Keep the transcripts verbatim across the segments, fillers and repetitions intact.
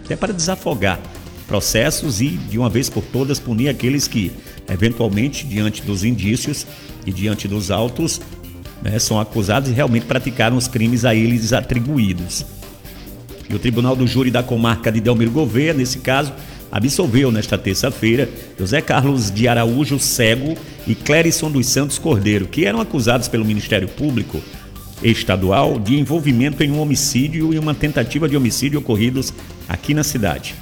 até para desafogar processos e, de uma vez por todas, punir aqueles que, eventualmente, diante dos indícios e diante dos autos, né, são acusados e realmente praticaram os crimes a eles atribuídos. E o Tribunal do Júri da Comarca de Delmiro Gouveia, nesse caso, absolveu nesta terça-feira José Carlos de Araújo Cego e Clérison dos Santos Cordeiro, que eram acusados pelo Ministério Público Estadual de envolvimento em um homicídio e uma tentativa de homicídio ocorridos aqui na cidade.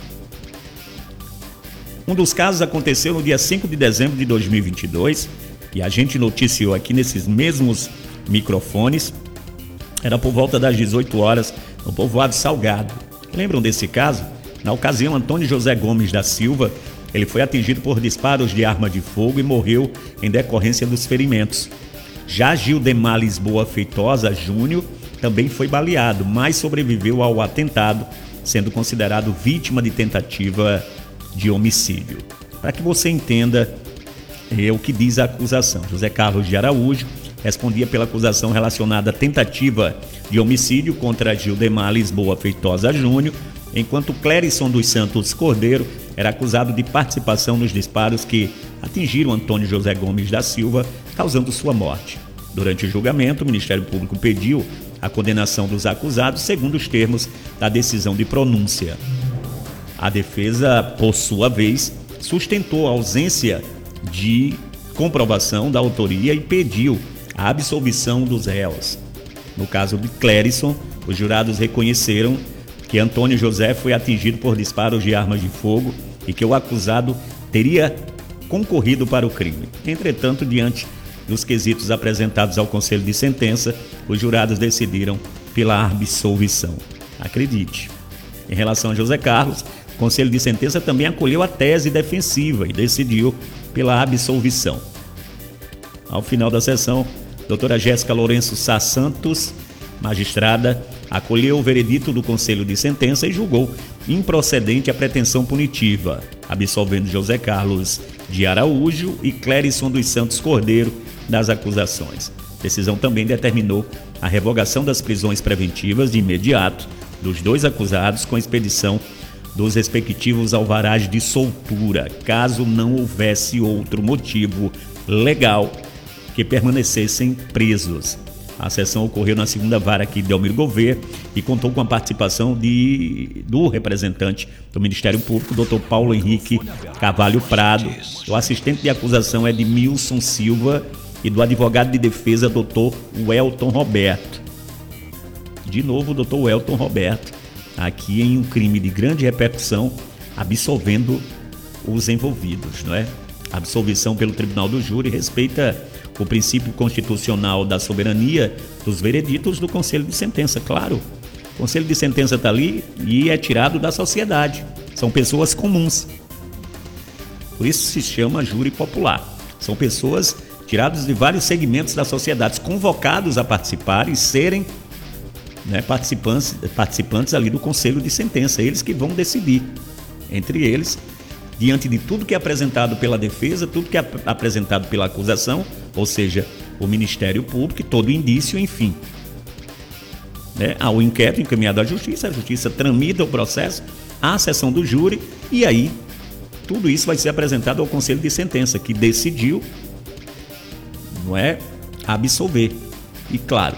Um dos casos aconteceu no dia cinco de dezembro de dois mil e vinte e dois e a gente noticiou aqui nesses mesmos microfones. Era por volta das dezoito horas no povoado Salgado. Lembram desse caso? Na ocasião, Antônio José Gomes da Silva, ele foi atingido por disparos de arma de fogo e morreu em decorrência dos ferimentos. Já Gildemar Lisboa Feitosa Júnior também foi baleado, mas sobreviveu ao atentado, sendo considerado vítima de tentativa de homicídio. Para que você entenda é, o que diz a acusação, José Carlos de Araújo respondia pela acusação relacionada à tentativa de homicídio contra Gildemar Lisboa Feitosa Júnior, enquanto Clérison dos Santos Cordeiro era acusado de participação nos disparos que atingiram Antônio José Gomes da Silva, causando sua morte. Durante o julgamento, o Ministério Público pediu a condenação dos acusados segundo os termos da decisão de pronúncia. A defesa, por sua vez, sustentou a ausência de comprovação da autoria e pediu a absolvição dos réus. No caso de Clérison, os jurados reconheceram que Antônio José foi atingido por disparos de armas de fogo e que o acusado teria concorrido para o crime. Entretanto, diante dos quesitos apresentados ao Conselho de Sentença, os jurados decidiram pela absolvição. Acredite. Em relação a José Carlos, o Conselho de Sentença também acolheu a tese defensiva e decidiu pela absolvição. Ao final da sessão, a doutora Jéssica Lourenço Sá Santos, magistrada, acolheu o veredito do Conselho de Sentença e julgou improcedente a pretensão punitiva, absolvendo José Carlos de Araújo e Clérison dos Santos Cordeiro das acusações. A decisão também determinou a revogação das prisões preventivas de imediato dos dois acusados com expedição dos respectivos alvarás de soltura, caso não houvesse outro motivo legal que permanecessem presos. A sessão ocorreu na segunda vara aqui de Delmiro Gouveia e contou com a participação de, do representante do Ministério Público, doutor Paulo Henrique Carvalho Prado, o assistente de acusação é Edmilson Silva e do advogado de defesa, doutor Welton Roberto. De novo, o doutor Welton Roberto, aqui em um crime de grande repercussão, absolvendo os envolvidos, não é? A absolvição pelo Tribunal do Júri respeita o princípio constitucional da soberania dos vereditos do Conselho de Sentença, claro. O Conselho de Sentença está ali e é tirado da sociedade. São pessoas comuns. Por isso se chama júri popular. São pessoas tiradas de vários segmentos da sociedade, convocados a participar e serem né, participantes, participantes ali do Conselho de Sentença. Eles que vão decidir. Entre eles, diante de tudo que é apresentado pela defesa, tudo que é apresentado pela acusação, ou seja, o Ministério Público e todo indício, enfim. Né? Há o inquérito encaminhado à Justiça, a Justiça tramita o processo, há a sessão do júri e aí tudo isso vai ser apresentado ao Conselho de Sentença, que decidiu, não é, absolver. E claro,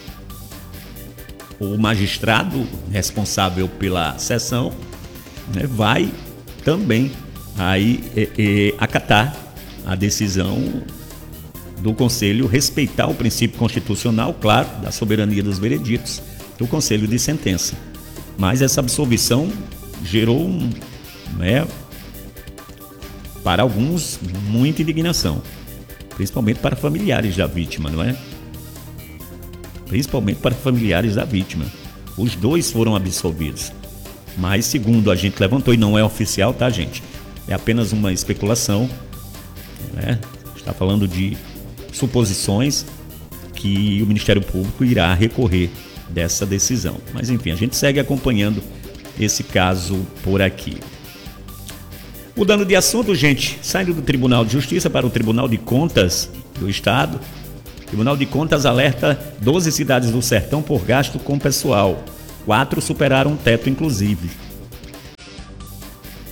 o magistrado responsável pela sessão né, vai também aí é, é, acatar a decisão do Conselho, respeitar o princípio constitucional, claro, da soberania dos vereditos do Conselho de Sentença. Mas essa absolvição gerou, um, né, para alguns, muita indignação, principalmente para familiares da vítima, não é? Principalmente para familiares da vítima. Os dois foram absolvidos. Mas, segundo a gente levantou, e não é oficial, tá, gente? É apenas uma especulação, né? Está falando de suposições que o Ministério Público irá recorrer dessa decisão. Mas, enfim, a gente segue acompanhando esse caso por aqui. Mudando de assunto, gente, saindo do Tribunal de Justiça para o Tribunal de Contas do Estado, o Tribunal de Contas alerta doze cidades do Sertão por gasto com pessoal. Quatro superaram o teto, inclusive.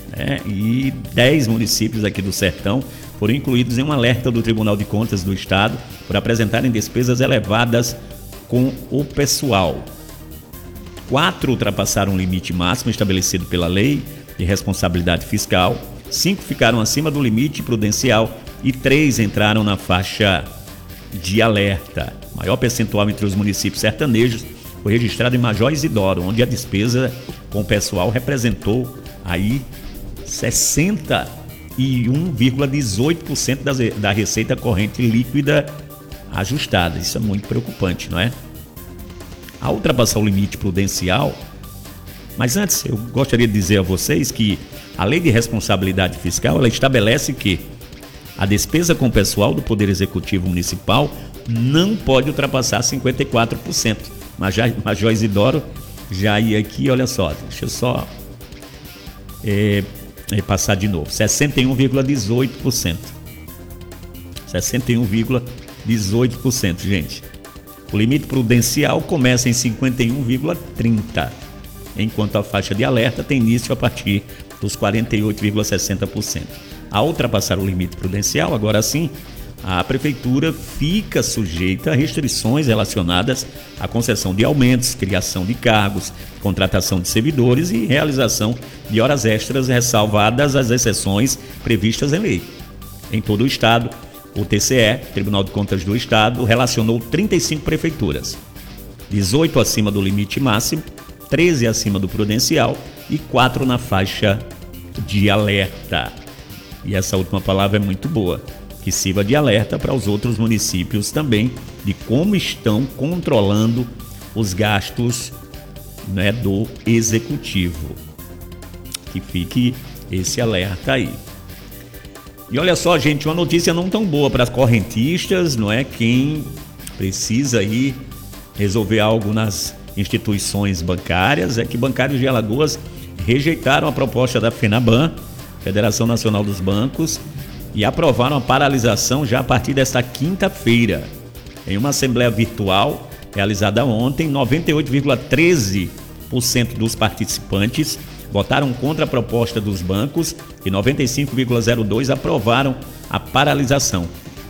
né? E dez municípios aqui do Sertão foram incluídos em um alerta do Tribunal de Contas do Estado por apresentarem despesas elevadas com o pessoal. Quatro ultrapassaram o limite máximo estabelecido pela Lei de Responsabilidade Fiscal, cinco ficaram acima do limite prudencial e três entraram na faixa de alerta. O maior percentual entre os municípios sertanejos foi registrado em Major Izidoro, onde a despesa com o pessoal representou aí sessenta e um vírgula dezoito por cento da receita corrente líquida ajustada. Isso é muito preocupante, não é? Ao ultrapassar o limite prudencial, mas antes eu gostaria de dizer a vocês que a Lei de Responsabilidade Fiscal, ela estabelece que a despesa com o pessoal do Poder Executivo Municipal não pode ultrapassar cinquenta e quatro por cento. Mas já, Major Izidoro já ia aqui, olha só, deixa eu só é, é, passar de novo, sessenta e um vírgula dezoito por cento. sessenta e um vírgula dezoito por cento, gente. O limite prudencial começa em cinquenta e um vírgula trinta por cento, enquanto a faixa de alerta tem início a partir dos quarenta e oito vírgula sessenta por cento. Ao ultrapassar o limite prudencial, agora sim, a Prefeitura fica sujeita a restrições relacionadas à concessão de aumentos, criação de cargos, contratação de servidores e realização de horas extras, ressalvadas as exceções previstas em lei. Em todo o Estado, o T C E, Tribunal de Contas do Estado, relacionou trinta e cinco prefeituras, dezoito acima do limite máximo, treze acima do prudencial e quatro na faixa de alerta. E essa última palavra é muito boa, que sirva de alerta para os outros municípios também de como estão controlando os gastos, né, do executivo. Que fique esse alerta aí. E olha só, gente, uma notícia não tão boa para as correntistas, não é? Quem precisa aí resolver algo nas instituições bancárias é que bancários de Alagoas rejeitaram a proposta da FENABAN, Federação Nacional dos Bancos, e aprovaram a paralisação já a partir desta quinta-feira. Em uma assembleia virtual realizada ontem, noventa e oito vírgula treze por cento dos participantes votaram contra a proposta dos bancos e noventa e cinco vírgula zero dois por cento aprovaram a paralisação.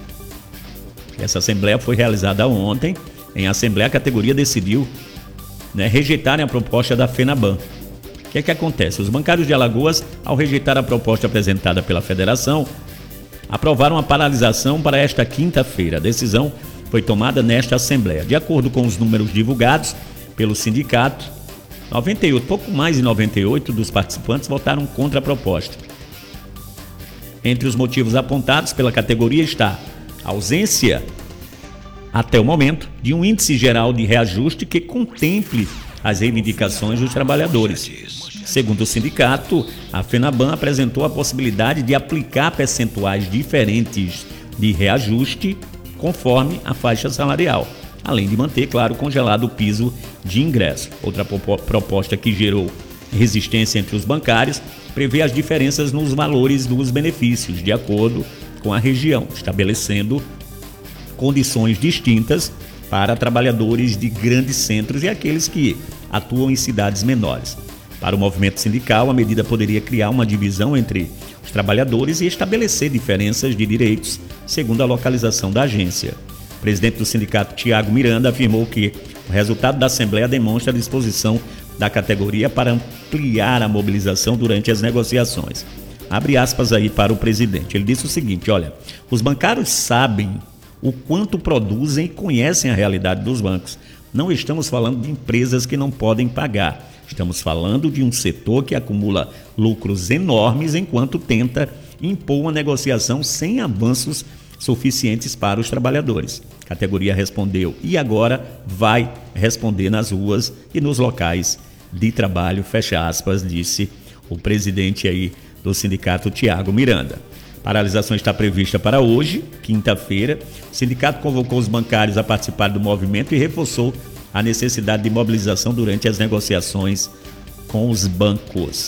Essa assembleia foi realizada ontem. Em assembleia, a categoria decidiu, né, rejeitarem a proposta da FENABAN. O que é que acontece? Os bancários de Alagoas, ao rejeitar a proposta apresentada pela federação, aprovaram a paralisação para esta quinta-feira. A decisão foi tomada nesta assembleia. De acordo com os números divulgados pelo sindicato, noventa e oito, pouco mais de noventa e oito dos participantes votaram contra a proposta. Entre os motivos apontados pela categoria está a ausência, até o momento, de um índice geral de reajuste que contemple as reivindicações dos trabalhadores. Segundo o sindicato, a FENABAN apresentou a possibilidade de aplicar percentuais diferentes de reajuste conforme a faixa salarial, além de manter, claro, congelado o piso de ingresso. Outra proposta que gerou resistência entre os bancários prevê as diferenças nos valores dos benefícios, de acordo com a região, estabelecendo condições distintas para trabalhadores de grandes centros e aqueles que atuam em cidades menores. Para o movimento sindical, a medida poderia criar uma divisão entre os trabalhadores e estabelecer diferenças de direitos segundo a localização da agência. O presidente do sindicato, Tiago Miranda, afirmou que o resultado da Assembleia demonstra a disposição da categoria para ampliar a mobilização durante as negociações. Abre aspas aí para o presidente. Ele disse o seguinte: olha, os bancários sabem o quanto produzem e conhecem a realidade dos bancos. Não estamos falando de empresas que não podem pagar. Estamos falando de um setor que acumula lucros enormes enquanto tenta impor uma negociação sem avanços suficientes para os trabalhadores. A categoria respondeu e agora vai responder nas ruas e nos locais de trabalho, fecha aspas, disse o presidente aí do sindicato, Tiago Miranda. A paralisação está prevista para hoje, quinta-feira. O sindicato convocou os bancários a participar do movimento e reforçou a necessidade de mobilização durante as negociações com os bancos.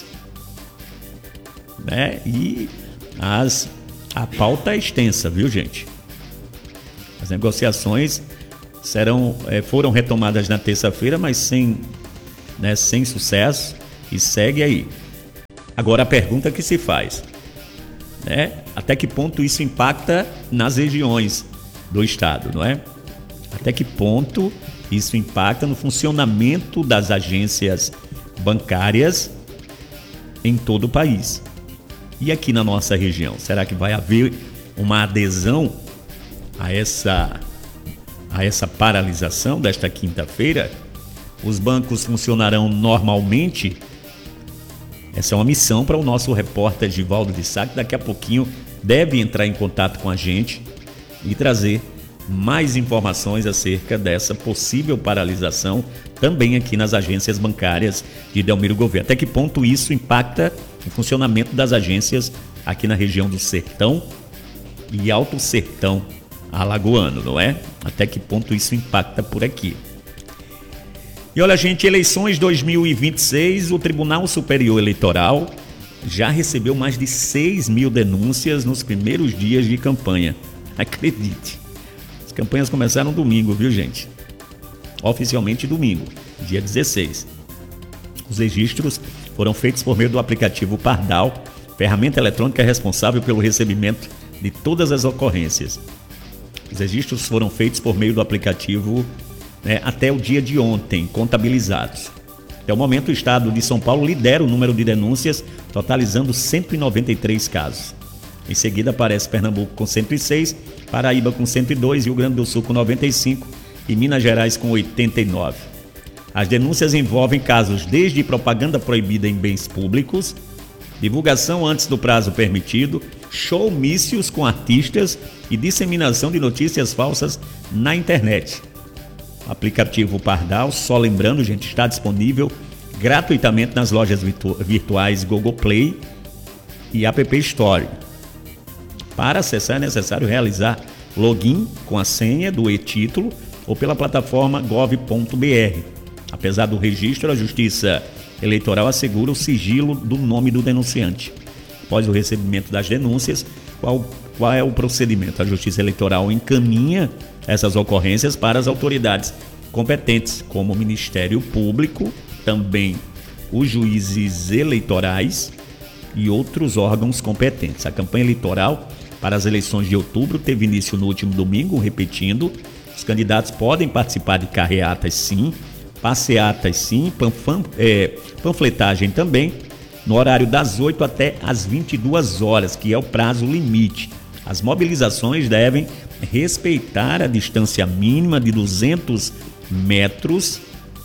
Né? E as, a pauta é extensa, viu, gente? As negociações serão, é, foram retomadas na terça-feira, mas sem, né, sem sucesso, e segue aí. Agora a pergunta que se faz, né? Até que ponto isso impacta nas regiões do estado, não é? Até que ponto isso impacta no funcionamento das agências bancárias em todo o país? E aqui na nossa região, será que vai haver uma adesão a essa, a essa paralisação desta quinta-feira? Os bancos funcionarão normalmente? Essa é uma missão para o nosso repórter Givaldo de Sá, que daqui a pouquinho deve entrar em contato com a gente e trazer mais informações acerca dessa possível paralisação também aqui nas agências bancárias de Delmiro Gouveia. Até que ponto isso impacta o funcionamento das agências aqui na região do Sertão e Alto Sertão alagoano, não é? Até que ponto isso impacta por aqui? E olha, gente, eleições dois mil e vinte e seis, o Tribunal Superior Eleitoral já recebeu mais de seis mil denúncias nos primeiros dias de campanha. Acredite, as campanhas começaram domingo, viu, gente? Oficialmente domingo, dia dezesseis. Os registros foram feitos por meio do aplicativo Pardal, ferramenta eletrônica responsável pelo recebimento de todas as ocorrências. Os registros foram feitos por meio do aplicativo, né, até o dia de ontem, contabilizados. Até o momento, o estado de São Paulo lidera o número de denúncias, totalizando cento e noventa e três casos. Em seguida aparece Pernambuco com cento e seis, Paraíba com cento e dois, Rio Grande do Sul com noventa e cinco e Minas Gerais com oitenta e nove. As denúncias envolvem casos desde propaganda proibida em bens públicos, divulgação antes do prazo permitido, showmícios com artistas e disseminação de notícias falsas na internet. O aplicativo Pardal, só lembrando, gente, está disponível gratuitamente nas lojas virtu- virtuais Google Play e App Store. Para acessar é necessário realizar login com a senha do e-título ou pela plataforma gov ponto br. Apesar do registro, a Justiça Eleitoral assegura o sigilo do nome do denunciante. Após o recebimento das denúncias, qual, qual é o procedimento? A Justiça Eleitoral encaminha essas ocorrências para as autoridades competentes, como o Ministério Público, também os juízes eleitorais e outros órgãos competentes. A campanha eleitoral para as eleições de outubro teve início no último domingo, repetindo, os candidatos podem participar de carreatas sim, passeatas sim, panfam, é, panfletagem também, no horário das oito até as vinte e duas horas, que é o prazo limite. As mobilizações devem respeitar a distância mínima de duzentos metros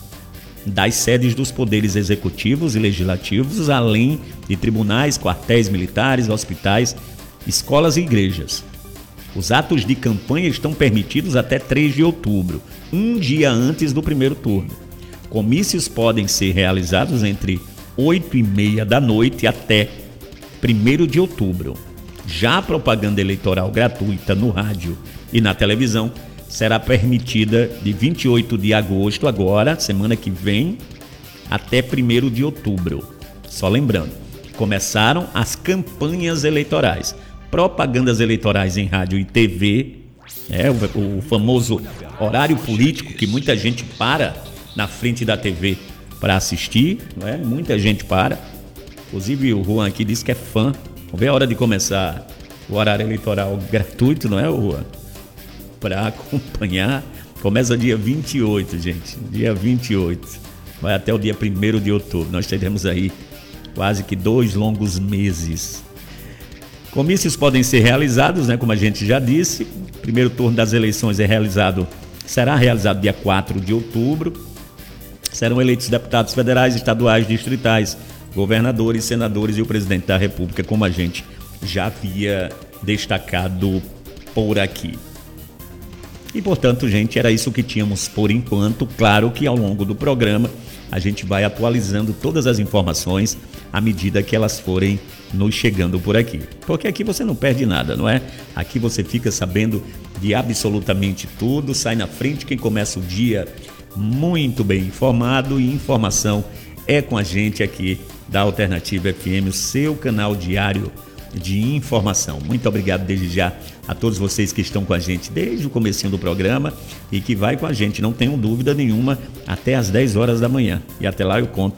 das sedes dos poderes executivos e legislativos, além de tribunais, quartéis militares, hospitais, escolas e igrejas. Os atos de campanha estão permitidos até três de outubro, um dia antes do primeiro turno. Comícios podem ser realizados entre oito e meia da noite até primeiro de outubro. Já a propaganda eleitoral gratuita no rádio e na televisão será permitida de vinte e oito de agosto, agora, semana que vem, até primeiro de outubro. Só lembrando, começaram as campanhas eleitorais. Propagandas eleitorais em rádio e T V, é, o, o famoso horário político que muita gente para na frente da T V para assistir, não é? Muita gente para. Inclusive o Juan aqui disse que é fã. Vamos ver a hora de começar o horário eleitoral gratuito, não é, Juan? Para acompanhar. Começa dia vinte e oito, gente. Dia vinte e oito. Vai até o dia primeiro de outubro. Nós teremos aí quase que dois longos meses. Comícios podem ser realizados, né, como a gente já disse. O primeiro turno das eleições é realizado, será realizado dia quatro de outubro. Serão eleitos deputados federais, estaduais, distritais, governadores, senadores e o presidente da República, como a gente já havia destacado por aqui. E, portanto, gente, era isso que tínhamos por enquanto. Claro que ao longo do programa a gente vai atualizando todas as informações à medida que elas forem nos chegando por aqui. Porque aqui você não perde nada, não é? Aqui você fica sabendo de absolutamente tudo, sai na frente quem começa o dia muito bem informado, e informação é com a gente aqui da Alternativa F M, o seu canal diário de informação. Muito obrigado desde já a todos vocês que estão com a gente desde o comecinho do programa e que vai com a gente, não tenham dúvida nenhuma, até às dez horas da manhã. E até lá eu conto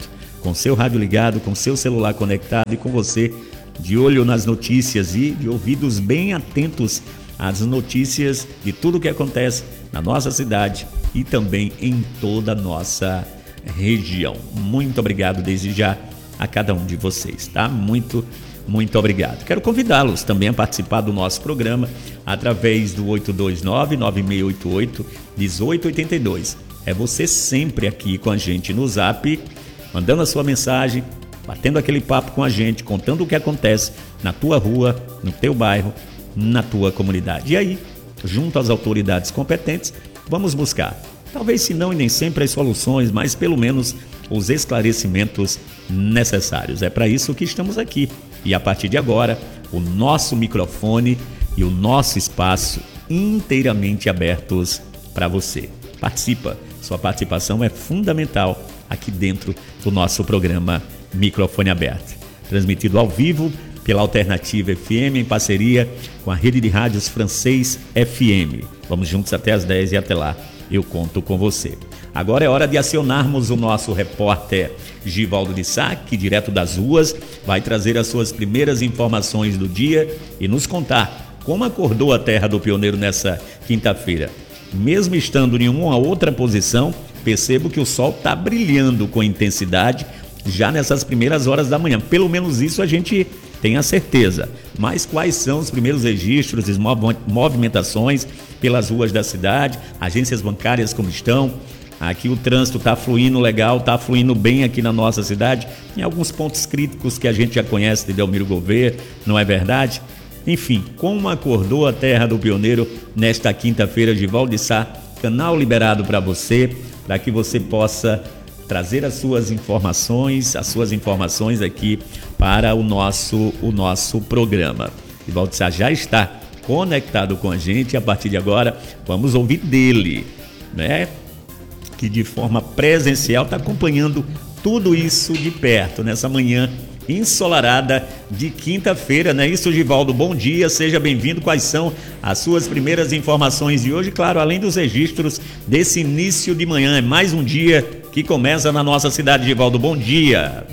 com seu rádio ligado, com seu celular conectado e com você de olho nas notícias e de ouvidos bem atentos às notícias de tudo que acontece na nossa cidade e também em toda a nossa região. Muito obrigado desde já a cada um de vocês, tá? Muito, muito obrigado. Quero convidá-los também a participar do nosso programa através do oito dois nove, nove seis oito oito, um oito oito dois. É você sempre aqui com a gente no Zap, mandando a sua mensagem, batendo aquele papo com a gente, contando o que acontece na tua rua, no teu bairro, na tua comunidade. E aí, junto às autoridades competentes, vamos buscar, talvez se não e nem sempre as soluções, mas pelo menos os esclarecimentos necessários. É para isso que estamos aqui. E a partir de agora, o nosso microfone e o nosso espaço inteiramente abertos para você. Participa, sua participação é fundamental aqui dentro do nosso programa Microfone Aberto, transmitido ao vivo pela Alternativa F M em parceria com a rede de rádios Francês F M. Vamos juntos até as dez e até lá eu conto com você. Agora é hora de acionarmos o nosso repórter Givaldo de Sá, que direto das ruas vai trazer as suas primeiras informações do dia e nos contar como acordou a terra do pioneiro nessa quinta-feira. Mesmo estando em uma outra posição, percebo que o sol está brilhando com intensidade já nessas primeiras horas da manhã. Pelo menos isso a gente tem a certeza. Mas quais são os primeiros registros e movimentações pelas ruas da cidade? Agências bancárias como estão? Aqui o trânsito está fluindo legal, está fluindo bem aqui na nossa cidade. Em alguns pontos críticos que a gente já conhece de Delmiro Gouveia, não é verdade? Enfim, como acordou a terra do pioneiro nesta quinta-feira, Givaldo de Sá, canal liberado para você, para que você possa trazer as suas informações, as suas informações aqui para o nosso, o nosso programa. Givaldo de Sá já está conectado com a gente e a partir de agora vamos ouvir dele, né? Que de forma presencial está acompanhando tudo isso de perto nessa manhã ensolarada de quinta-feira, não é isso, Givaldo? Bom dia, seja bem-vindo. Quais são as suas primeiras informações de hoje? Claro, além dos registros desse início de manhã, é mais um dia que começa na nossa cidade, Givaldo. Bom dia.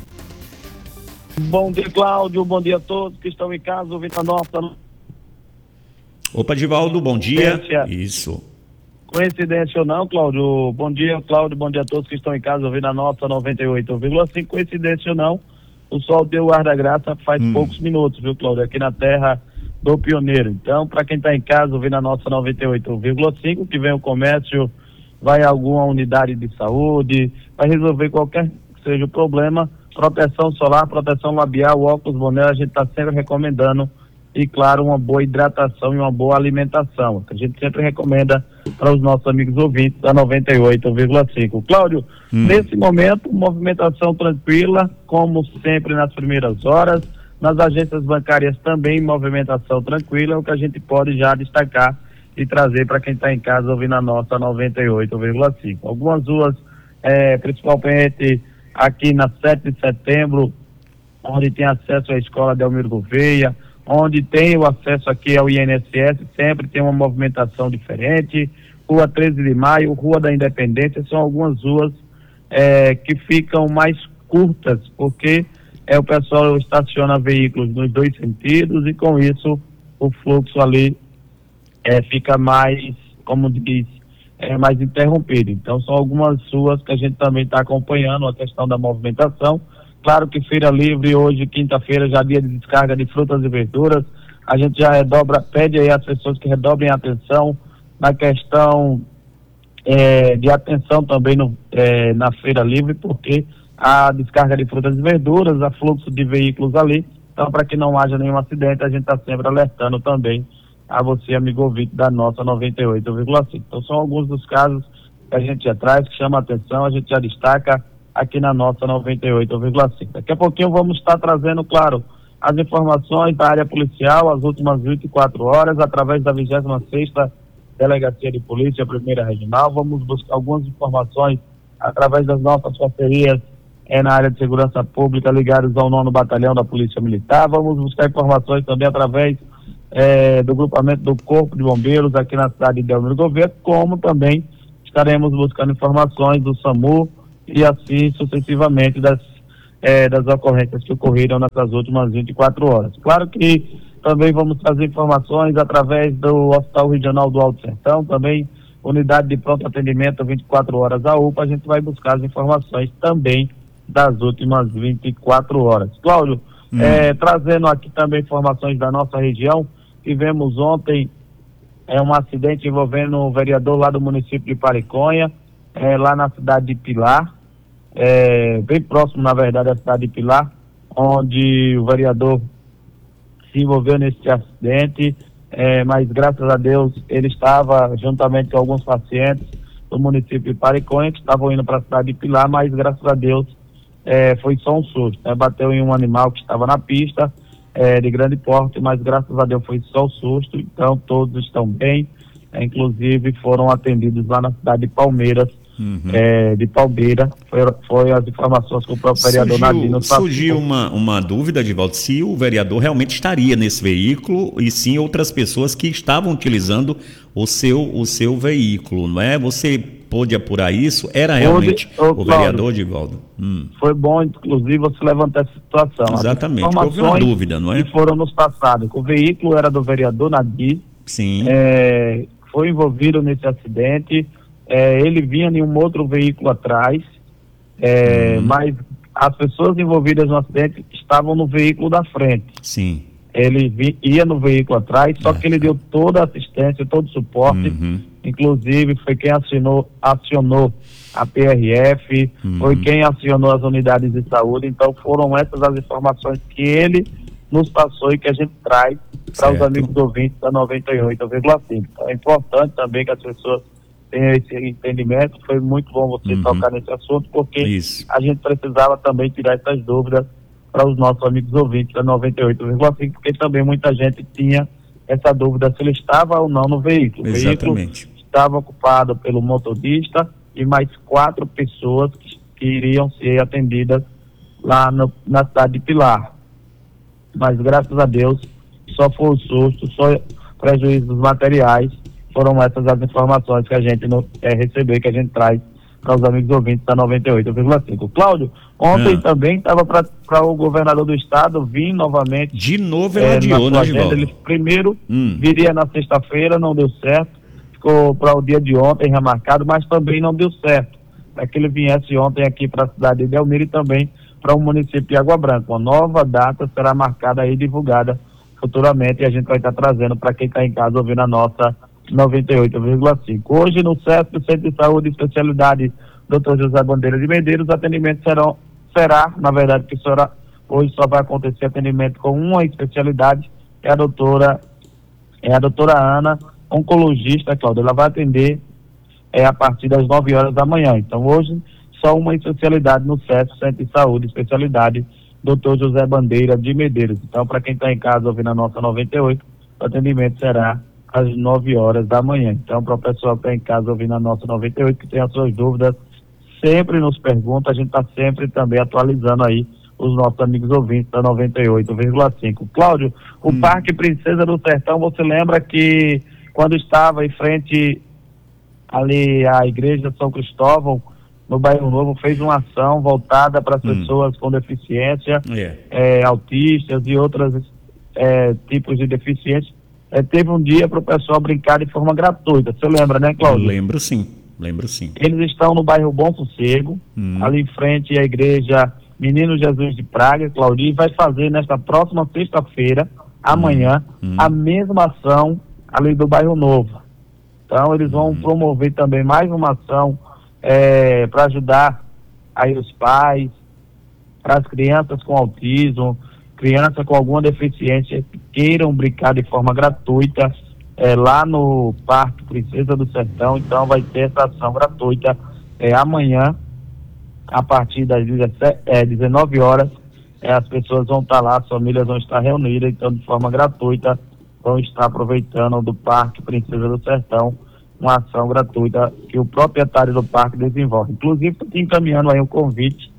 Bom dia, Cláudio. Bom dia a todos que estão em casa ouvindo a nossa... Opa, Givaldo, bom dia. Isso. Coincidência ou não, Cláudio? Bom dia, Cláudio. Bom dia a todos que estão em casa ouvindo a nossa noventa e oito vírgula cinco. Coincidência ou não, o sol deu o ar da graça faz hum. poucos minutos, viu, Cláudio? Aqui na terra do pioneiro. Então, para quem está em casa ouvindo a nossa noventa e oito vírgula cinco, que vem o comércio, vai a alguma unidade de saúde, vai resolver qualquer que seja o problema, proteção solar, proteção labial, óculos, boné, a gente está sempre recomendando. E, claro, uma boa hidratação e uma boa alimentação, que a gente sempre recomenda para os nossos amigos ouvintes da noventa e oito vírgula cinco. Cláudio, hum. nesse momento, movimentação tranquila, como sempre nas primeiras horas, nas agências bancárias também movimentação tranquila, é o que a gente pode já destacar e trazer para quem está em casa ouvindo a nossa noventa e oito vírgula cinco. Algumas ruas, é, principalmente aqui na sete de setembro, onde tem acesso à escola Delmiro Gouveia, onde tem o acesso aqui ao I N S S, sempre tem uma movimentação diferente. Rua treze de maio, Rua da Independência, são algumas ruas é, que ficam mais curtas, porque é, o pessoal estaciona veículos nos dois sentidos e com isso o fluxo ali é, fica mais, como diz, é, mais interrompido. Então são algumas ruas que a gente também está acompanhando a questão da movimentação. Claro que Feira Livre hoje, quinta-feira, já dia de descarga de frutas e verduras. A gente já redobra, pede aí às pessoas que redobrem a atenção na questão é, de atenção também no, é, na Feira Livre, porque a descarga de frutas e verduras, há fluxo de veículos ali. Então, para que não haja nenhum acidente, a gente está sempre alertando também a você, amigo ouvinte da nossa noventa e oito vírgula cinco. Então, são alguns dos casos que a gente já traz, que chama a atenção, a gente já destaca aqui na nossa noventa e oito vírgula cinco. Daqui a pouquinho vamos estar trazendo, claro, as informações da área policial, as últimas vinte e quatro horas, através da vigésima sexta Delegacia de Polícia, Primeira Regional. Vamos buscar algumas informações através das nossas parcerias é, na área de segurança pública, ligados ao nono Batalhão da Polícia Militar. Vamos buscar informações também através é, do grupamento do Corpo de Bombeiros aqui na cidade de Delmiro Gouveia, como também estaremos buscando informações do SAMU e assim sucessivamente das, é, das ocorrências que ocorreram nessas últimas vinte e quatro horas. Claro que também vamos trazer informações através do Hospital Regional do Alto Sertão, também unidade de pronto atendimento vinte e quatro horas a U P A, a gente vai buscar as informações também das últimas vinte e quatro horas. Cláudio, hum. é, trazendo aqui também informações da nossa região, tivemos ontem é, um acidente envolvendo um vereador lá do município de Pariconha, é, lá na cidade de Pilar, é, bem próximo, na verdade, da cidade de Pilar, onde o vereador se envolveu nesse acidente, é, mas graças a Deus ele estava juntamente com alguns pacientes do município de Pariconha que estavam indo para a cidade de Pilar, mas graças a Deus é, foi só um susto, né? Bateu em um animal que estava na pista, é, de grande porte, mas graças a Deus foi só um susto, então todos estão bem, é, inclusive foram atendidos lá na cidade de Palmeiras, uhum. é, de Palmeira, foi, foi as informações que o próprio vereador surgiu, Nadino passou. Surgiu uma, uma dúvida, Divaldo, se o vereador realmente estaria nesse veículo e sim outras pessoas que estavam utilizando o seu, o seu veículo, não é? Você pôde apurar isso? Era realmente Ô, ô, o vereador, Divaldo? Hum. Foi bom, inclusive, você levantar essa situação. Exatamente, houve uma dúvida, não é? Que foram nos passados. O veículo era do vereador Nadir. Sim. É, foi envolvido nesse acidente. É, ele vinha em um outro veículo atrás, é, hum. mas as pessoas envolvidas no acidente estavam no veículo da frente. Sim. Ele vi, ia no veículo atrás, só é. que ele deu toda a assistência, todo o suporte, uhum. inclusive foi quem acionou, acionou a P R F, uhum. foi quem acionou as unidades de saúde, então foram essas as informações que ele nos passou e que a gente traz para os amigos ouvintes da noventa e oito vírgula cinco. Então é importante também que as pessoas tenham esse entendimento, foi muito bom você uhum. tocar nesse assunto, porque Isso. a gente precisava também tirar essas dúvidas para os nossos amigos ouvintes da noventa e oito vírgula cinco, porque também muita gente tinha essa dúvida se ele estava ou não no veículo. Exatamente. O veículo estava ocupado pelo motorista e mais quatro pessoas que, que iriam ser atendidas lá no, na cidade de Pilar. Mas graças a Deus só foi o susto, só prejuízos materiais, foram essas as informações que a gente não, é, recebeu, que a gente traz para os amigos ouvintes da noventa e oito vírgula cinco. Cláudio, ontem é. também estava para o governador do estado vir novamente. De novo ele é, adiou, né, Givaldo? Ele primeiro hum. viria na sexta-feira, não deu certo, ficou para o dia de ontem remarcado, mas também não deu certo. Para que ele viesse ontem aqui para a cidade de Belmiro e também para o município de Água Branca. Uma nova data será marcada e divulgada futuramente e a gente vai estar trazendo para quem está em casa ouvindo a nossa noventa e oito vírgula cinco. Hoje no C E S P, Centro de Saúde e Especialidade doutor José Bandeira de Medeiros, os atendimentos serão, será, na verdade, que será, hoje só vai acontecer atendimento com uma especialidade, é a doutora, é a doutora Ana, oncologista, Cláudia, ela vai atender é, a partir das nove horas da manhã. Então hoje só uma especialidade no C E S P, Centro de Saúde e Especialidade doutor José Bandeira de Medeiros. Então, para quem está em casa ouvindo a nossa noventa e oito, o atendimento será às nove horas da manhã. Então, para o pessoal que está em casa ouvindo a nossa noventa e oito, que tem as suas dúvidas, sempre nos pergunta, a gente está sempre também atualizando aí os nossos amigos ouvintes da noventa e oito vírgula cinco. Cláudio, o hum. Parque Princesa do Sertão, você lembra que quando estava em frente ali à Igreja São Cristóvão, no Bairro Novo, fez uma ação voltada para as hum. pessoas com deficiência, yeah. é, autistas e outros é, tipos de deficiência. É, teve um dia para o pessoal brincar de forma gratuita. Você lembra, né, Cláudio? Lembro sim, lembro sim. Eles estão no bairro Bom Sossego, hum. ali em frente à igreja Menino Jesus de Praga, Cláudio, e vai fazer nesta próxima sexta-feira, amanhã, hum. Hum. a mesma ação ali do bairro Novo. Então eles vão hum. promover também mais uma ação é, para ajudar aí os pais, para as crianças com autismo, crianças com alguma deficiência que queiram brincar de forma gratuita é, lá no Parque Princesa do Sertão. Então vai ter essa ação gratuita é, amanhã, a partir das dezessete, é, dezenove horas, é, as pessoas vão estar lá, as famílias vão estar reunidas, então de forma gratuita vão estar aproveitando do Parque Princesa do Sertão, uma ação gratuita que o proprietário do parque desenvolve. Inclusive, estou encaminhando aí um convite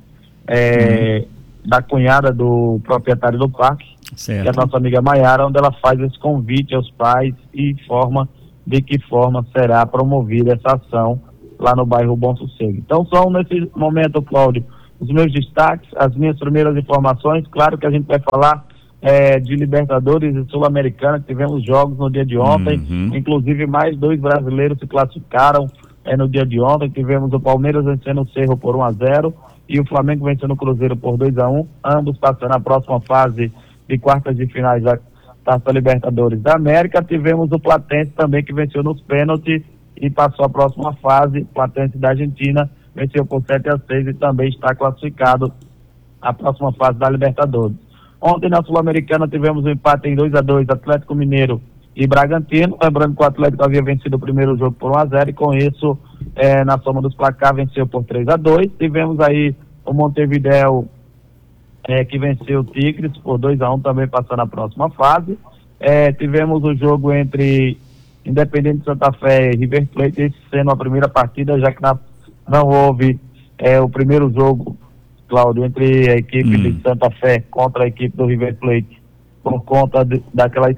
é, hum. da cunhada do proprietário do parque, certo. que é a nossa amiga Maiara, onde ela faz esse convite aos pais e informa de que forma será promovida essa ação lá no bairro Bom Sossego. Então são nesse momento, Cláudio, os meus destaques, as minhas primeiras informações. Claro que a gente vai falar é, de Libertadores e Sul-Americana, que tivemos jogos no dia de ontem, uhum. inclusive mais dois brasileiros se classificaram é, no dia de ontem. Tivemos o Palmeiras vencendo o Cerro por um a zero e o Flamengo vencendo o Cruzeiro por dois a um, ambos passando a próxima fase de quartas de finais da Taça Libertadores da América. Tivemos o Platense também, que venceu nos pênaltis e passou a próxima fase. Platense da Argentina venceu por sete a seis e também está classificado à próxima fase da Libertadores. Ontem na Sul-Americana tivemos um empate em dois a dois, Atlético Mineiro e Bragantino. Lembrando que o Atlético havia vencido o primeiro jogo por um a zero e com isso, é, na soma dos placar, venceu por três a dois. Tivemos aí o Montevidéu, é, que venceu o Tigres por dois a um, também passando a próxima fase. É, tivemos o jogo entre Independente Santa Fé e River Plate, esse sendo a primeira partida, já que na, não houve é, o primeiro jogo, Cláudio, entre a equipe hum. de Santa Fé contra a equipe do River Plate, por conta de, daquelas,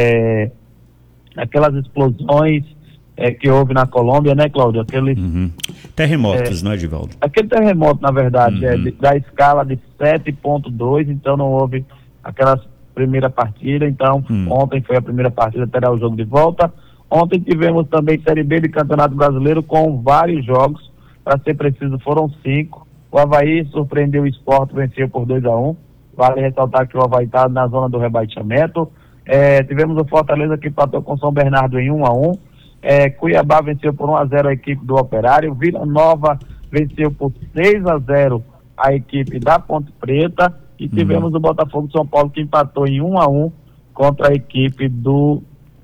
é, daquelas explosões é, que houve na Colômbia, né, Cláudio? Aqueles, uhum. Terremotos, é, não é, Edivaldo? Aquele terremoto, na verdade, uhum. é de, da escala de sete ponto dois, então não houve aquela primeira partida. Então, hum. ontem foi a primeira partida, terá o jogo de volta. Ontem tivemos também Série B de Campeonato Brasileiro com vários jogos, para ser preciso, foram cinco. O Avaí surpreendeu o Sport, venceu por dois a um. Vale ressaltar que o Avaí está na zona do rebaixamento. É, tivemos o Fortaleza que empatou com São Bernardo em um a um. É, Cuiabá venceu por um a zero a equipe do Operário. Vila Nova venceu por seis a zero a equipe da Ponte Preta. E uhum. tivemos o Botafogo de São Paulo que empatou em um a um contra a equipe do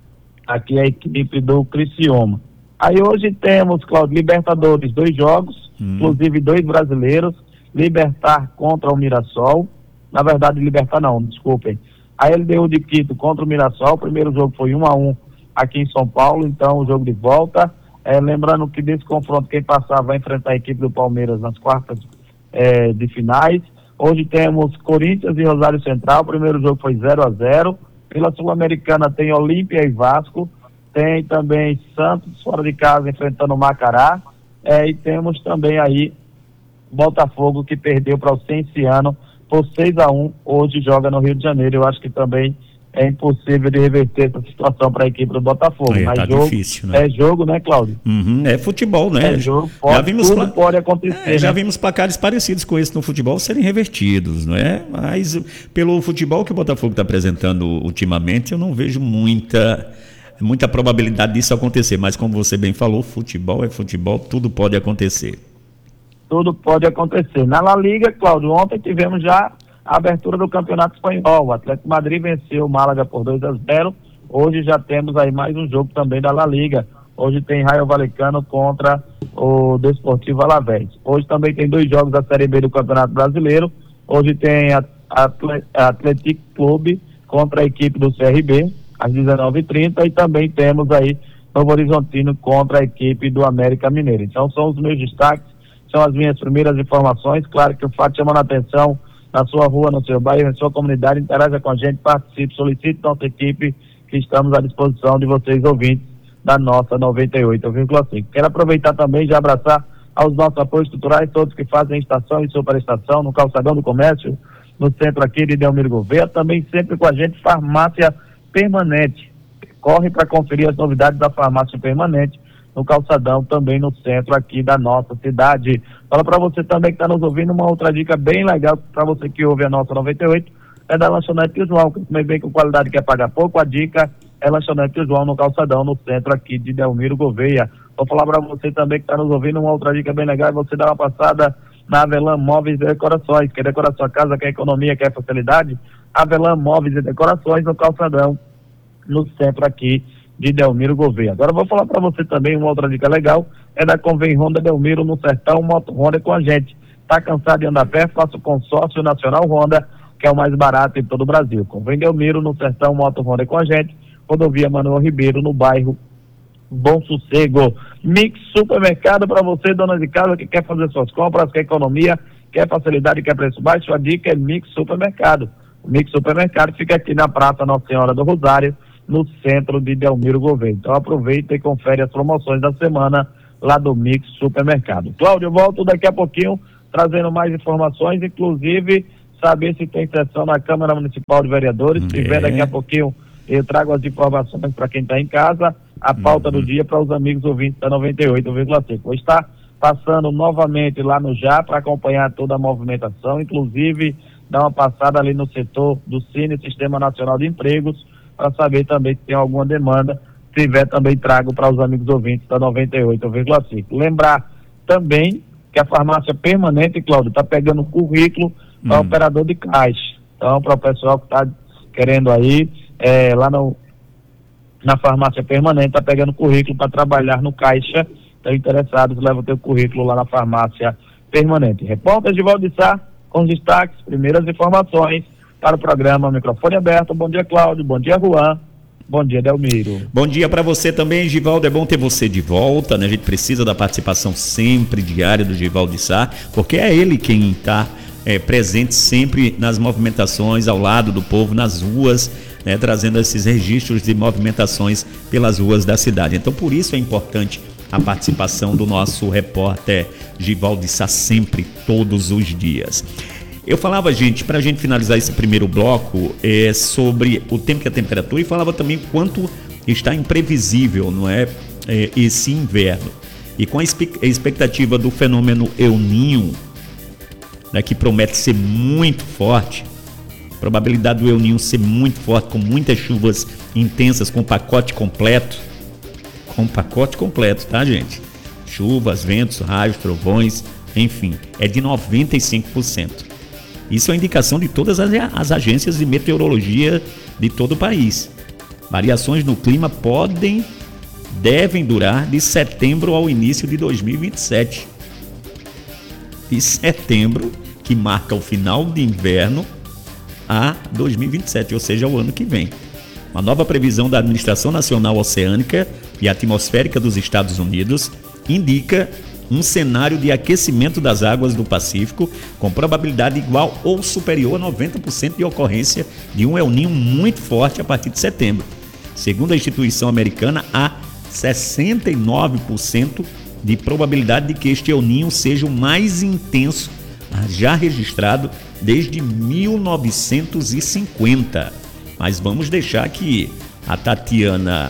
aqui a equipe do Criciúma. Aí hoje temos, Cláudio, Libertadores, dois jogos, uhum. inclusive dois brasileiros. Libertar contra o Mirassol. Na verdade, Libertar não, desculpem. A L D U de Quito contra o Mirassol. O primeiro jogo foi um a um aqui em São Paulo, então o jogo de volta. É, lembrando que desse confronto, quem passar vai enfrentar a equipe do Palmeiras nas quartas é, de finais. Hoje temos Corinthians e Rosário Central. O primeiro jogo foi zero a zero. Pela Sul-Americana tem Olímpia e Vasco. Tem também Santos fora de casa enfrentando o Macará. É, e temos também aí Botafogo, que perdeu para o Cienciano por seis a um. Hoje joga no Rio de Janeiro. Eu acho que também é impossível de reverter essa situação para a equipe do Botafogo. É, Mas tá jogo, difícil, né? É jogo, né, Cláudio? Uhum, é futebol, né? É jogo, pode, já vimos tudo pla... pode acontecer. É, já né? vimos placares parecidos com esse no futebol serem revertidos, não é? Mas pelo futebol que o Botafogo está apresentando ultimamente, eu não vejo muita, muita probabilidade disso acontecer. Mas como você bem falou, futebol é futebol, tudo pode acontecer. Tudo pode acontecer. Na La Liga, Cláudio, ontem tivemos já a abertura do Campeonato Espanhol. O Atlético Madrid venceu o Málaga por dois a zero. Hoje já temos aí mais um jogo também da La Liga. Hoje tem Rayo Vallecano contra o Desportivo Alavés. Hoje também tem dois jogos da Série B do Campeonato Brasileiro. Hoje tem a Atlético Clube contra a equipe do C R B, às dezenove e trinta. E também temos aí Novo Horizontino contra a equipe do América Mineiro. Então são os meus destaques, são as minhas primeiras informações. Claro que o fato chamando a atenção na sua rua, no seu bairro, na sua comunidade, interaja com a gente, participe, solicite nossa equipe, que estamos à disposição de vocês, ouvintes da nossa noventa e oito vírgula cinco. Quero aproveitar também e já abraçar aos nossos apoios culturais, todos que fazem estação e superestação, no Calçadão do Comércio, no centro aqui de Delmiro Gouveia, também sempre com a gente, Farmácia Permanente. Corre para conferir as novidades da Farmácia Permanente, no Calçadão, também no centro aqui da nossa cidade. Fala para você também que está nos ouvindo, uma outra dica bem legal para você que ouve a nossa noventa e oito, é da Lanchonete João, que também vem com qualidade, quer pagar pouco. A dica é Lanchonete João, no Calçadão, no centro aqui de Delmiro Gouveia. Vou falar para você também que está nos ouvindo, uma outra dica bem legal, é você dar uma passada na Avelã Móveis e Decorações. Quer decorar sua casa, quer economia, quer facilidade? Avelã Móveis e Decorações, no Calçadão, no centro aqui de Delmiro Gouveia. Agora eu vou falar para você também uma outra dica legal, é da Convém Honda Delmiro, no Sertão, Moto Honda com a gente. Tá cansado de andar a pé? Faça o consórcio Nacional Honda, que é o mais barato em todo o Brasil. Convém Delmiro, no Sertão, Moto Honda com a gente. Rodovia Manuel Ribeiro, no bairro Bom Sossego. Mix Supermercado para você, dona de casa, que quer fazer suas compras, quer economia, quer facilidade, quer preço baixo. A dica é Mix Supermercado. O Mix Supermercado fica aqui na Praça Nossa Senhora do Rosário, no centro de Delmiro Gouveia. Então aproveita e confere as promoções da semana lá do Mix Supermercado. Cláudio, eu volto daqui a pouquinho trazendo mais informações, inclusive saber se tem sessão na Câmara Municipal de Vereadores. Se tiver, daqui a pouquinho eu trago as informações para quem está em casa, a pauta uhum. do dia para os amigos ouvintes da noventa e oito vírgula cinco. Vou estar passando novamente lá no J A para acompanhar toda a movimentação, inclusive dar uma passada ali no setor do Cine, Sistema Nacional de Empregos, para saber também se tem alguma demanda. Se tiver, também trago para os amigos ouvintes da noventa e oito vírgula cinco. Lembrar também que a farmácia permanente, Cláudio, está pegando currículo para hum. operador de caixa. Então, para o pessoal que está querendo aí, é, lá no, na farmácia permanente, está pegando currículo para trabalhar no caixa. Estão interessados, leva o teu currículo lá na farmácia permanente. Repórter Givaldo de Sá, com os destaques, primeiras informações para o programa Microfone Aberto. Bom dia, Cláudio. Bom dia, Juan. Bom dia, Delmiro. Bom dia para você também, Givaldo. É bom ter você de volta, né? A gente precisa da participação sempre diária do Givaldo de Sá, porque é ele quem está é, presente sempre nas movimentações, ao lado do povo, nas ruas, né? Trazendo esses registros de movimentações pelas ruas da cidade. Então, por isso é importante a participação do nosso repórter Givaldo de Sá sempre, todos os dias. Eu falava, gente, para a gente finalizar esse primeiro bloco, é, sobre o tempo e a temperatura, e falava também quanto está imprevisível, não é, é esse inverno. E com a expectativa do fenômeno El Niño, né, que promete ser muito forte, a probabilidade do El Niño ser muito forte, com muitas chuvas intensas, com pacote completo, com pacote completo, tá, gente? Chuvas, ventos, raios, trovões, enfim, é de noventa e cinco por cento. Isso é indicação de todas as, as agências de meteorologia de todo o país. Variações no clima podem, devem durar de setembro ao início de dois mil e vinte e sete. De setembro, que marca o final de inverno, a dois mil e vinte e sete, ou seja, o ano que vem. Uma nova previsão da Administração Nacional Oceânica e Atmosférica dos Estados Unidos indica um cenário de aquecimento das águas do Pacífico com probabilidade igual ou superior a noventa por cento de ocorrência de um El Niño muito forte a partir de setembro. Segundo a instituição americana, há sessenta e nove por cento de probabilidade de que este El Niño seja o mais intenso já registrado desde mil novecentos e cinquenta. Mas vamos deixar que a Tatiana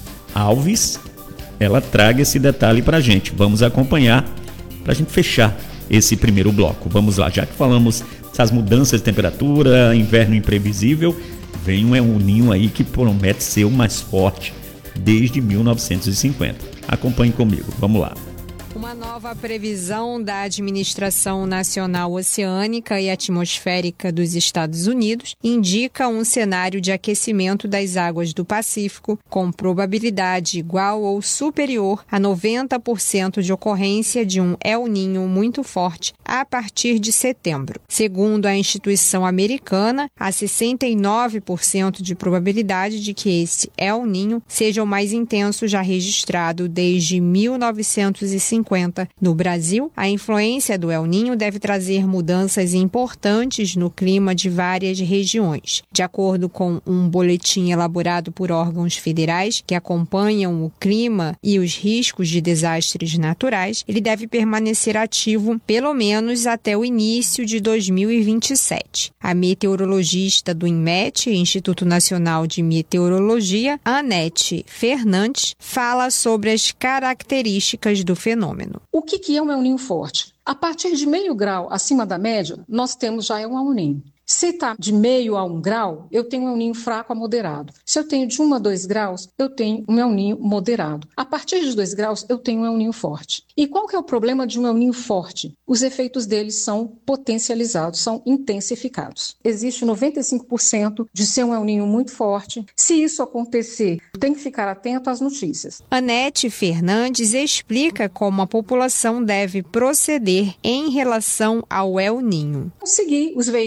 Alves ela traga esse detalhe para a gente. Vamos acompanhar para a gente fechar esse primeiro bloco. Vamos lá, já que falamos dessas mudanças de temperatura, inverno imprevisível, vem um El Niño aí que promete ser o mais forte desde mil novecentos e cinquenta. Acompanhe comigo, vamos lá. Uma nova previsão da Administração Nacional Oceânica e Atmosférica dos Estados Unidos indica um cenário de aquecimento das águas do Pacífico com probabilidade igual ou superior a noventa por cento de ocorrência de um El Niño muito forte a partir de setembro. Segundo a instituição americana, há sessenta e nove por cento de probabilidade de que esse El Niño seja o mais intenso já registrado desde mil novecentos e cinquenta. No Brasil, a influência do El Niño deve trazer mudanças importantes no clima de várias regiões. De acordo com um boletim elaborado por órgãos federais que acompanham o clima e os riscos de desastres naturais, ele deve permanecer ativo pelo menos até o início de dois mil e vinte e sete. A meteorologista do INMET, Instituto Nacional de Meteorologia, Anete Fernandes, fala sobre as características do fenômeno. O que, que é um El Niño forte? A partir de meio grau acima da média, nós temos já um El Niño. Se está de meio a um grau, eu tenho um El Niño fraco a moderado. Se eu tenho de um a dois graus, eu tenho um El Niño moderado. A partir de dois graus, eu tenho um El Niño forte. E qual que é o problema de um El Niño forte? Os efeitos deles são potencializados, são intensificados. Existe noventa e cinco por cento de ser um El Niño muito forte. Se isso acontecer, tem que ficar atento às notícias. Anete Fernandes explica como a população deve proceder em relação ao El Niño. Seguir os veículos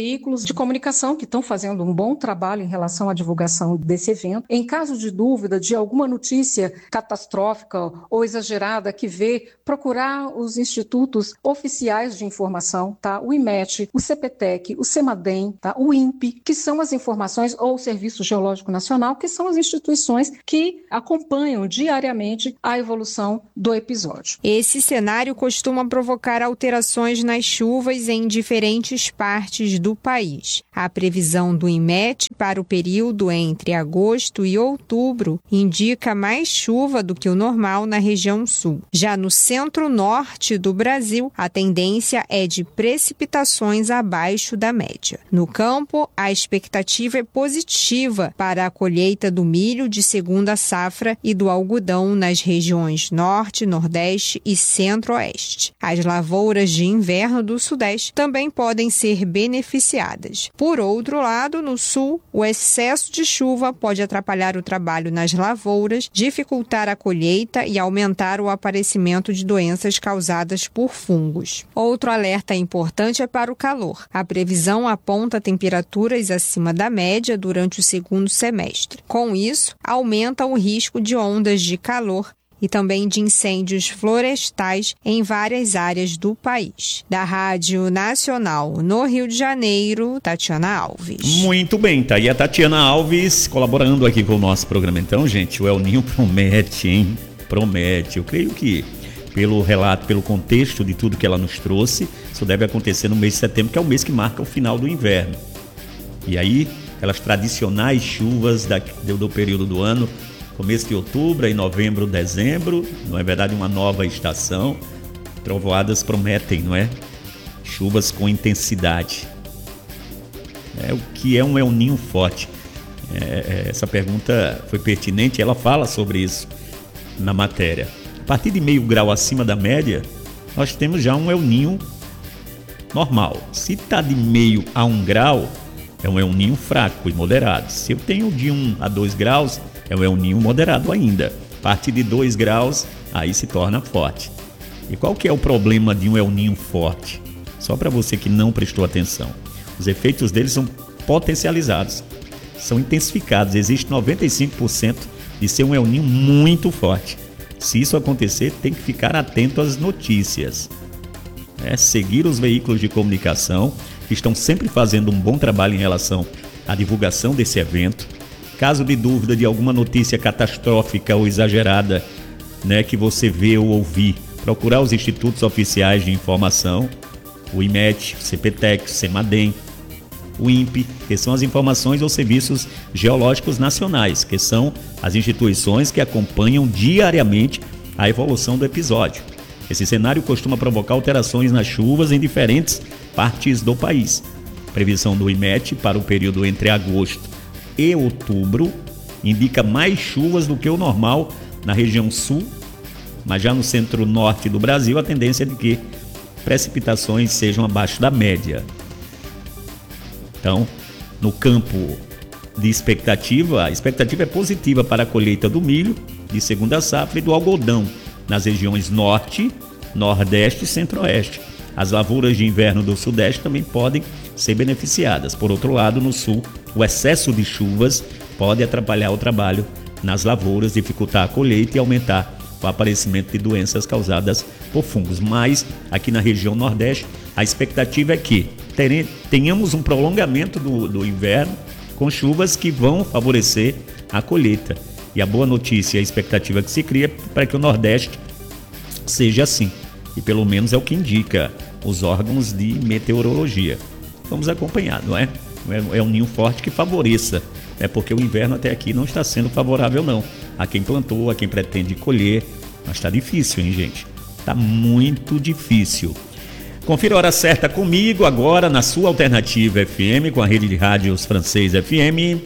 de comunicação que estão fazendo um bom trabalho em relação à divulgação desse evento. Em caso de dúvida de alguma notícia catastrófica ou exagerada que vê, procurar os institutos oficiais de informação, tá? O IMET, o CPTEC, o CEMADEM, tá? O INPE, que são as informações, ou o Serviço Geológico Nacional, que são as instituições que acompanham diariamente a evolução do episódio. Esse cenário costuma provocar alterações nas chuvas em diferentes partes do país. A previsão do IMET para o período entre agosto e outubro indica mais chuva do que o normal na região sul. Já no centro-norte do Brasil, a tendência é de precipitações abaixo da média. No campo, a expectativa é positiva para a colheita do milho de segunda safra e do algodão nas regiões norte, nordeste e centro-oeste. As lavouras de inverno do sudeste também podem ser beneficiadas. Por outro lado, no sul, o excesso de chuva pode atrapalhar o trabalho nas lavouras, dificultar a colheita e aumentar o aparecimento de doenças causadas por fungos. Outro alerta importante é para o calor. A previsão aponta temperaturas acima da média durante o segundo semestre. Com isso, aumenta o risco de ondas de calor e também de incêndios florestais em várias áreas do país. Da Rádio Nacional no Rio de Janeiro, Tatiana Alves. Muito bem, tá aí a Tatiana Alves colaborando aqui com o nosso programa. Então, gente, o El Ninho promete, hein? Promete. Eu creio que pelo relato, pelo contexto de tudo que ela nos trouxe, isso deve acontecer no mês de setembro, que é o mês que marca o final do inverno. E aí, aquelas tradicionais chuvas da, do, do período do ano, começo de outubro, aí novembro, dezembro, não é verdade, uma nova estação. Trovoadas prometem, não é? Chuvas com intensidade. É, o que é um El Ninho forte? É, essa pergunta foi pertinente, ela fala sobre isso na matéria. A partir de meio grau acima da média, nós temos já um El Ninho normal. Se está de meio a um grau, é um El Ninho fraco e moderado. Se eu tenho de um a dois graus, é um El Ninho moderado ainda. A partir de dois graus, aí se torna forte. E qual que é o problema de um El Ninho forte? Só para você que não prestou atenção. Os efeitos dele são potencializados, são intensificados. Existe noventa e cinco por cento de ser um El Ninho muito forte. Se isso acontecer, tem que ficar atento às notícias. É, seguir os veículos de comunicação, que estão sempre fazendo um bom trabalho em relação à divulgação desse evento. Caso de dúvida de alguma notícia catastrófica ou exagerada, né, que você vê ou ouvir, procurar os institutos oficiais de informação, o IMET, o CPTEC, o CEMADEM, o INPE, que são as informações ou serviços geológicos nacionais, que são as instituições que acompanham diariamente a evolução do episódio. Esse cenário costuma provocar alterações nas chuvas em diferentes partes do país. Previsão do IMET para o período entre agosto e outubro indica mais chuvas do que o normal na região sul, mas já no centro-norte do Brasil a tendência é de que precipitações sejam abaixo da média. Então, no campo de expectativa, a expectativa é positiva para a colheita do milho de segunda safra e do algodão nas regiões norte, nordeste e centro-oeste. As lavouras de inverno do sudeste também podem ser beneficiadas. Por outro lado, no sul, o excesso de chuvas pode atrapalhar o trabalho nas lavouras, dificultar a colheita e aumentar o aparecimento de doenças causadas por fungos. Mas, aqui na região nordeste, a expectativa é que tenhamos um prolongamento do, do inverno com chuvas que vão favorecer a colheita. E a boa notícia, a expectativa que se cria para que o Nordeste seja assim. E pelo menos é o que indica os órgãos de meteorologia. Vamos acompanhar, não é? É um ninho forte que favoreça, né? Porque o inverno até aqui não está sendo favorável não. A quem plantou, a quem pretende colher, mas está difícil, hein, gente? Está muito difícil. Confira a hora certa comigo agora na sua Alternativa F M, com a rede de rádios Francês F M.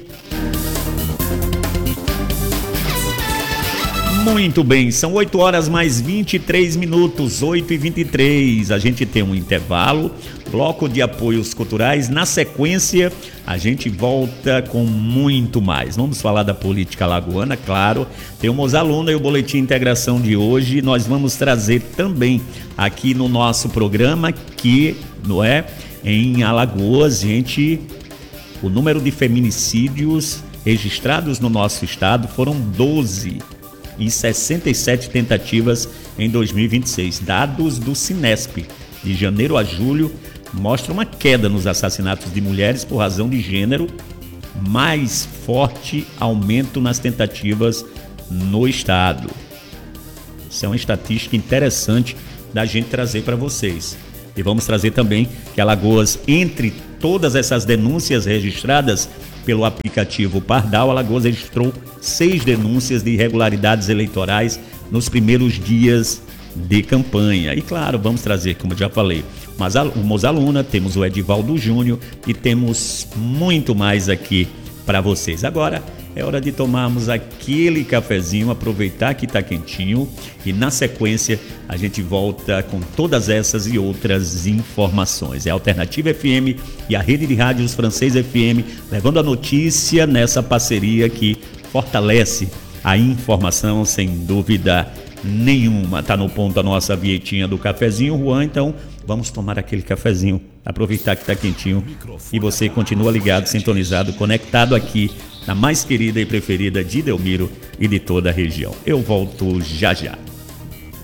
Muito bem, são oito horas mais vinte e três minutos, oito e vinte e três. A gente tem um intervalo, bloco de apoios culturais. Na sequência, a gente volta com muito mais. Vamos falar da política alagoana, claro. Tem o Mozaluna e o Boletim Integração de hoje. Nós vamos trazer também aqui no nosso programa que, não é, Em Alagoas, gente, o número de feminicídios registrados no nosso estado foram doze e sessenta e sete tentativas em dois mil e vinte e seis. Dados do Cinesp, de janeiro a julho, mostram uma queda nos assassinatos de mulheres por razão de gênero, mais forte aumento nas tentativas no estado. Isso é uma estatística interessante da gente trazer para vocês. E vamos trazer também que Alagoas, entre todas essas denúncias registradas pelo aplicativo Pardal, Alagoas registrou seis denúncias de irregularidades eleitorais nos primeiros dias de campanha. E claro, vamos trazer, como eu já falei, o Mozaluna, temos o Edivaldo Júnior e temos muito mais aqui para vocês. Agora é hora de tomarmos aquele cafezinho, aproveitar que está quentinho e na sequência a gente volta com todas essas e outras informações. É a Alternativa F M e a Rede de Rádios Francês F M, levando a notícia nessa parceria que fortalece a informação sem dúvida nenhuma. Tá no ponto a nossa vietinha do cafezinho, Juan, então vamos tomar aquele cafezinho, aproveitar que está quentinho e você continua ligado, sintonizado, conectado aqui na mais querida e preferida de Delmiro e de toda a região. Eu volto já já.